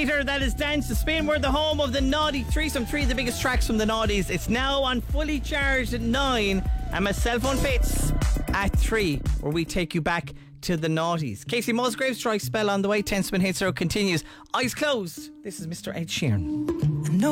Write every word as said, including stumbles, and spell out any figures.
later, that is Dance to Spin. We're the home of the Naughty Threesome. Three of the biggest tracks from the Naughties. It's now on Fully Charged at nine. And my cell phone fits at three, where we take you back to the Naughties. Casey Musgraves, Troy Spell on the way. ten Spin Hit Zero continues. Eyes closed. This is Mister Ed Sheeran.